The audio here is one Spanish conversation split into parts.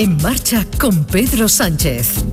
En Marcha con Pedro Sánchez.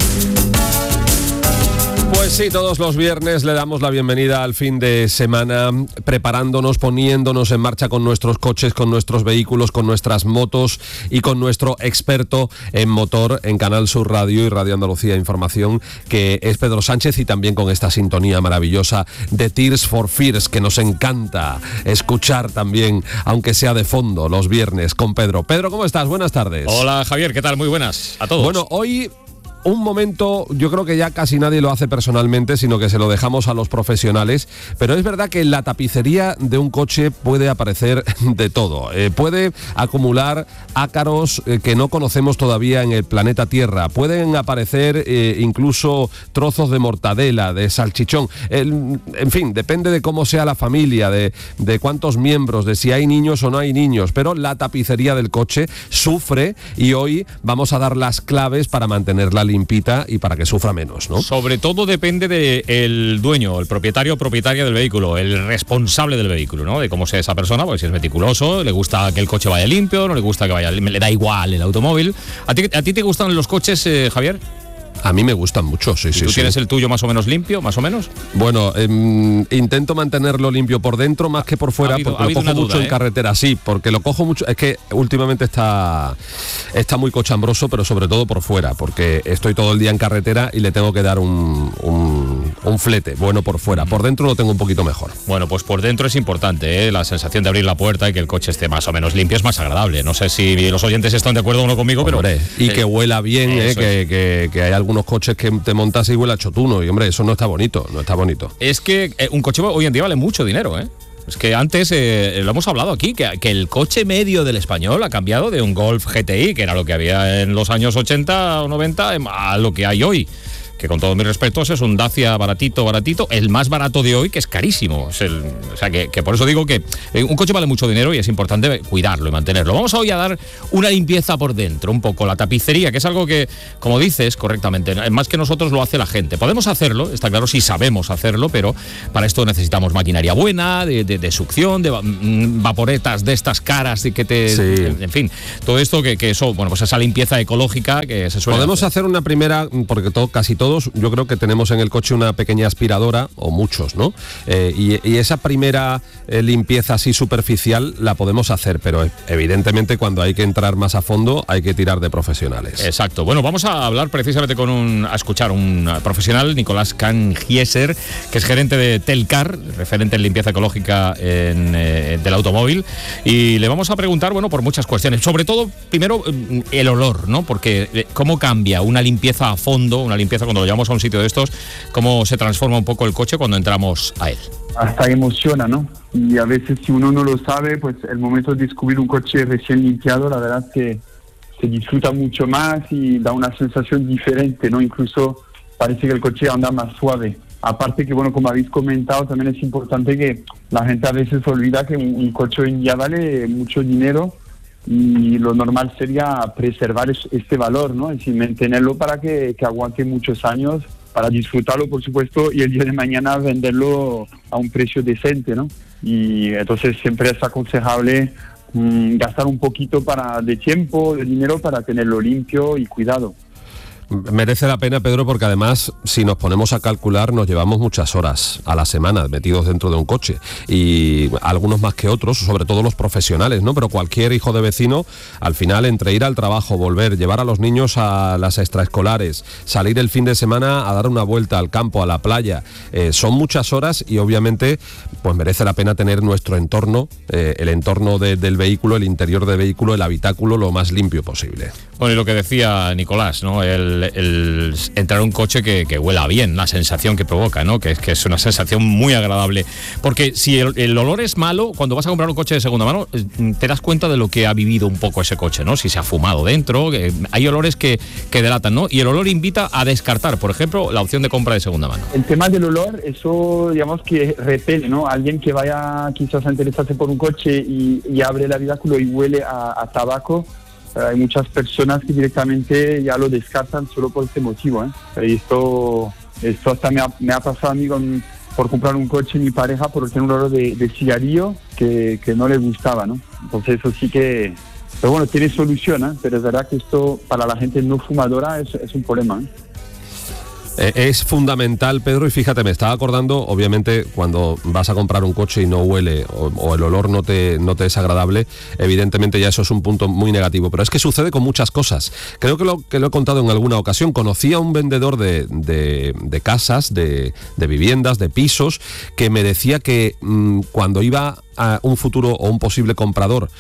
Pues sí, todos los viernes le damos la bienvenida al fin de semana, preparándonos, poniéndonos en marcha con nuestros coches, con nuestros vehículos, con nuestras motos y con nuestro experto en motor en Canal Sur Radio y Radio Andalucía Información, que es Pedro Sánchez, y también con esta sintonía maravillosa de Tears for Fears, que nos encanta escuchar también, aunque sea de fondo, los viernes con Pedro. Pedro, ¿cómo estás? Buenas tardes. Hola, Javier, ¿qué tal? Muy buenas a todos. Bueno, hoy un momento, yo creo que ya casi nadie lo hace personalmente, sino que se lo dejamos a los profesionales, pero es verdad que en la tapicería de un coche puede aparecer de todo. Puede acumular ácaros que no conocemos todavía en el planeta Tierra, pueden aparecer incluso trozos de mortadela, de salchichón, en fin, depende de cómo sea la familia, de cuántos miembros, de si hay niños o no hay niños, pero la tapicería del coche sufre, y hoy vamos a dar las claves para mantenerla limpita y para que sufra menos, ¿no? Sobre todo depende del dueño, el propietario o propietaria del vehículo, el responsable del vehículo, ¿no? De cómo sea esa persona, porque si es meticuloso, le gusta que el coche vaya limpio, no le gusta que vaya, le da igual el automóvil. ¿A ti te gustan los coches, Javier? A mí me gustan mucho, sí. ¿Tú tienes el tuyo más o menos limpio, más o menos? Bueno, intento mantenerlo limpio por dentro más que por fuera, porque lo cojo mucho en carretera, sí, porque lo cojo mucho, es que últimamente está muy cochambroso, pero sobre todo por fuera, porque estoy todo el día en carretera y le tengo que dar un flete bueno por fuera. Por dentro lo tengo un poquito mejor. Bueno, pues por dentro es importante, ¿eh? La sensación de abrir la puerta y que el coche esté más o menos limpio es más agradable. No sé si los oyentes están de acuerdo o no conmigo, hombre, pero... Y que huela bien, que hay algunos coches que te montas y huele a chotuno, y hombre, eso no está bonito, Es que un coche hoy en día vale mucho dinero, ¿eh? Es que antes, lo hemos hablado aquí, que el coche medio del español ha cambiado de un Golf GTI, que era lo que había en los años 80 o 90, a lo que hay hoy. Que con todos mis respetos es un Dacia baratito, el más barato de hoy, que es carísimo. O sea, que por eso digo que un coche vale mucho dinero y es importante cuidarlo y mantenerlo. Vamos hoy a dar una limpieza por dentro, un poco la tapicería, que es algo que, como dices correctamente, más que nosotros lo hace la gente. Podemos hacerlo, está claro, si sabemos hacerlo, pero para esto necesitamos maquinaria buena, de succión, de vaporetas de estas caras y que te... Sí. En fin, todo esto que eso, bueno, pues esa limpieza ecológica que se suele Podemos hacer una primera, porque casi todos, yo creo que tenemos en el coche una pequeña aspiradora, o muchos, ¿no? Y esa primera limpieza así superficial la podemos hacer, pero evidentemente cuando hay que entrar más a fondo hay que tirar de profesionales. Exacto. Bueno, vamos a hablar precisamente a escuchar un profesional, Nicolás Kangieser, que es gerente de Telcar, referente en limpieza ecológica del automóvil, y le vamos a preguntar, bueno, por muchas cuestiones. Sobre todo, primero, el olor, ¿no? Porque cómo cambia una limpieza a fondo, una limpieza cuando lo llevamos a un sitio de estos, cómo se transforma un poco el coche cuando entramos a él. Hasta emociona, ¿no? Y a veces, si uno no lo sabe, pues el momento de descubrir un coche recién limpiado, la verdad es que se disfruta mucho más y da una sensación diferente, ¿no? Incluso parece que el coche anda más suave. Aparte que, bueno, como habéis comentado, también es importante que la gente a veces olvida que un coche hoy en día vale mucho dinero, y lo normal sería preservar este valor, ¿no? Es decir, mantenerlo para que aguante muchos años, para disfrutarlo, por supuesto, y el día de mañana venderlo a un precio decente, ¿no? Y entonces siempre es aconsejable gastar un poquito de tiempo, de dinero, para tenerlo limpio y cuidado. Merece la pena, Pedro, porque además, si nos ponemos a calcular, nos llevamos muchas horas a la semana metidos dentro de un coche, y algunos más que otros, sobre todo los profesionales, ¿no? Pero cualquier hijo de vecino, al final, entre ir al trabajo, volver, llevar a los niños a las extraescolares, salir el fin de semana a dar una vuelta al campo, a la playa, son muchas horas, y obviamente pues merece la pena tener nuestro entorno, el entorno del vehículo, el interior del vehículo, el habitáculo, lo más limpio posible. Bueno, y lo que decía Nicolás, ¿no? El entrar a un coche que huela bien, la sensación que provoca, ¿no? Que es una sensación muy agradable. Porque si el olor es malo, cuando vas a comprar un coche de segunda mano, te das cuenta de lo que ha vivido un poco ese coche, ¿no? Si se ha fumado dentro, hay olores que delatan, ¿no? Y el olor invita a descartar, por ejemplo, la opción de compra de segunda mano. El tema del olor, eso, digamos que repele, ¿no? Alguien que vaya quizás a interesarse por un coche y abre el habitáculo y huele a tabaco, hay muchas personas que directamente ya lo descartan solo por este motivo, ¿eh? Y esto hasta me ha pasado a mí por comprar un coche mi pareja, por tener un olor de cigarrillo que no le gustaba, ¿no? Entonces eso sí que Pero bueno, tiene solución, ¿eh? Pero es verdad que esto para la gente no fumadora es un problema, ¿eh? Es fundamental, Pedro, y fíjate, me estaba acordando, obviamente, cuando vas a comprar un coche y no huele o el olor no te es agradable, evidentemente ya eso es un punto muy negativo, pero es que sucede con muchas cosas. Creo que lo he contado en alguna ocasión. Conocí a un vendedor de casas, de viviendas, de pisos, que me decía que cuando iba a un futuro o un posible comprador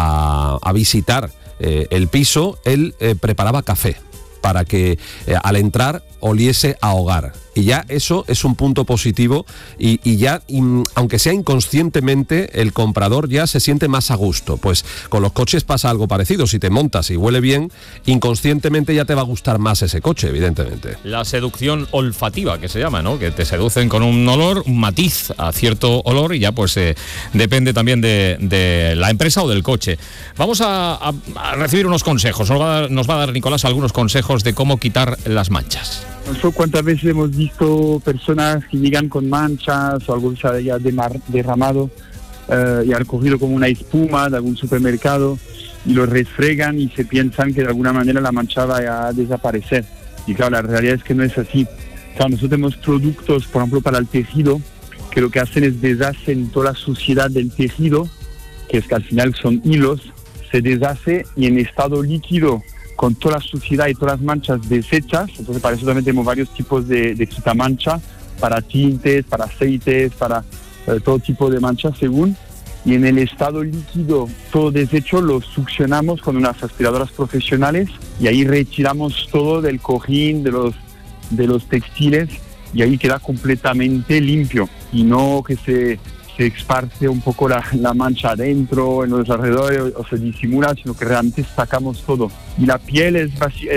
a visitar el piso, él preparaba café para que al entrar oliese a hogar. Y ya eso es un punto positivo y ya, aunque sea inconscientemente, el comprador ya se siente más a gusto. Pues con los coches pasa algo parecido. Si te montas y huele bien, inconscientemente ya te va a gustar más ese coche, evidentemente. La seducción olfativa, que se llama, ¿no? Que te seducen con un olor, un matiz a cierto olor, y ya pues depende también de la empresa o del coche. Vamos a recibir unos consejos. Nos va a dar Nicolás algunos consejos de cómo quitar las manchas. Nosotros cuántas veces hemos visto personas que llegan con manchas o algo que ya derramado y han cogido como una espuma de algún supermercado y lo refregan y se piensan que de alguna manera la mancha va a desaparecer. Y claro, la realidad es que no es así. Claro, nosotros tenemos productos, por ejemplo, para el tejido, que lo que hacen es deshacen toda la suciedad del tejido, que es que al final son hilos, se deshace y en estado líquido, con toda la suciedad y todas las manchas deshechas. Entonces para eso también tenemos varios tipos de quitamancha, para tintes, para aceites, para todo tipo de manchas según. Y en el estado líquido, todo deshecho, lo succionamos con unas aspiradoras profesionales y ahí retiramos todo del cojín, de los textiles, y ahí queda completamente limpio. Y no que se esparce un poco la mancha adentro, en los alrededores, o se disimula, sino que realmente sacamos todo. Y la piel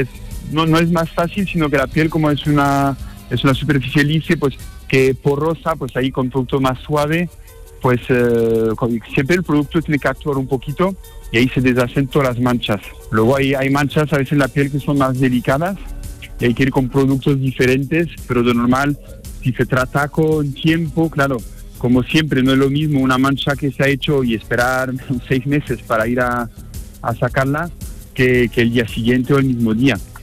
no es más fácil, sino que la piel, como es una superficie lisa, pues que porosa, pues ahí con producto más suave, pues siempre el producto tiene que actuar un poquito y ahí se deshacen todas las manchas. Luego hay manchas a veces en la piel que son más delicadas y hay que ir con productos diferentes, pero de normal, si se trata con tiempo, claro, como siempre, no es lo mismo una mancha que se ha hecho y esperar 6 meses para ir a sacarla que el día siguiente o el mismo día.